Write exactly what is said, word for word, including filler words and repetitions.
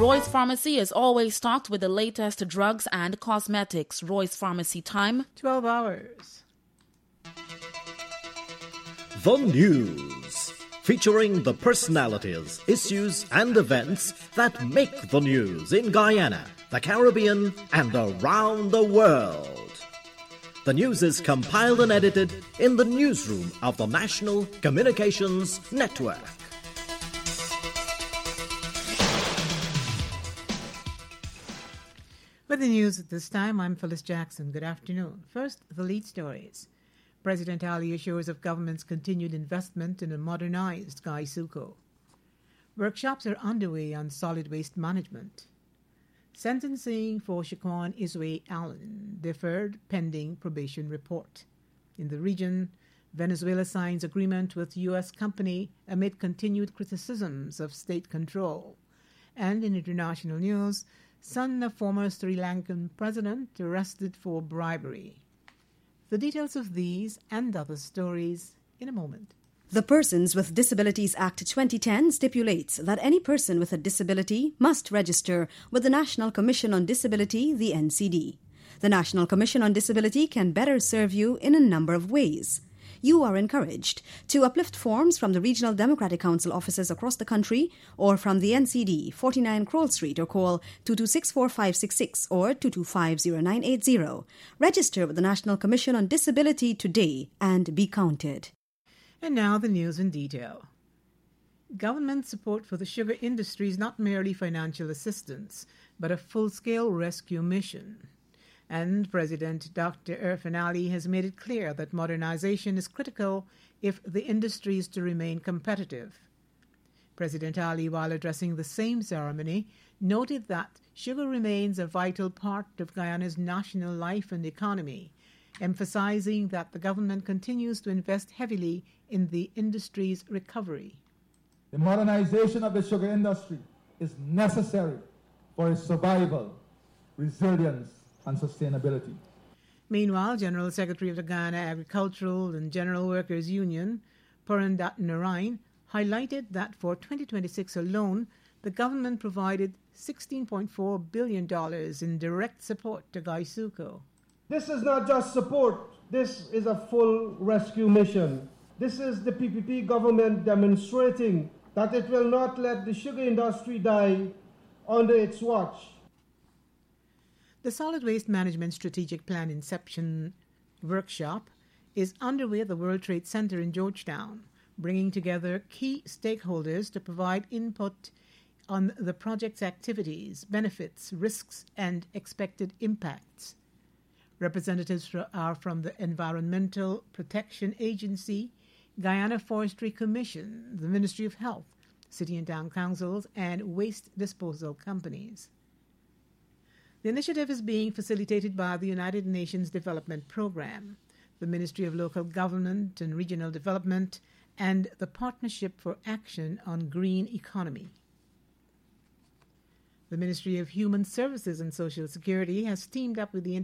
Roy's Pharmacy is always stocked with the latest drugs and cosmetics. Roy's Pharmacy time, twelve hours. The News, featuring the personalities, issues and events that make the news in Guyana, the Caribbean and around the world. The news is compiled and edited in the newsroom of the National Communications Network. With the news at this time, I'm Phyllis Jackson. Good afternoon. First, the lead stories. President Ali assures of government's continued investment in a modernized Gaisuco. Workshops are underway on solid waste management. Sentencing for Shaquan Iswe Allen deferred pending probation report. In the region, Venezuela signs agreement with U S company amid continued criticisms of state control. And in international news, son of former Sri Lankan president arrested for bribery. The details of these and other stories in a moment. The Persons with Disabilities Act twenty ten stipulates that any person with a disability must register with the National Commission on Disability, the N C D. The National Commission on Disability can better serve you in a number of ways. You are encouraged to uplift forms from the Regional Democratic Council offices across the country or from the N C D, forty-nine Kroll Street, or call two two six, four five six six or two two five, zero nine eight zero. Register with the National Commission on Disability today and be counted. And now the news in detail. Government support for the sugar industry is not merely financial assistance, but a full-scale rescue mission. And President Doctor Irfaan Ali has made it clear that modernization is critical if the industry is to remain competitive. President Ali, while addressing the same ceremony, noted that sugar remains a vital part of Guyana's national life and economy, emphasizing that the government continues to invest heavily in the industry's recovery. The modernization of the sugar industry is necessary for its survival, resilience, and sustainability. Meanwhile, General Secretary of the Guyana Agricultural and General Workers Union, Purandat Narain, highlighted that for twenty twenty-six alone, the government provided sixteen point four billion dollars in direct support to Gaisuco. This is not just support, this is a full rescue mission. This is the P P P government demonstrating that it will not let the sugar industry die under its watch. The Solid Waste Management Strategic Plan Inception workshop is underway at the World Trade Center in Georgetown, bringing together key stakeholders to provide input on the project's activities, benefits, risks, and expected impacts. Representatives are from the Environmental Protection Agency, Guyana Forestry Commission, the Ministry of Health, City and Town Councils, and waste disposal companies. The initiative is being facilitated by the United Nations Development Programme, the Ministry of Local Government and Regional Development, and the Partnership for Action on Green Economy. The Ministry of Human Services and Social Security has teamed up with the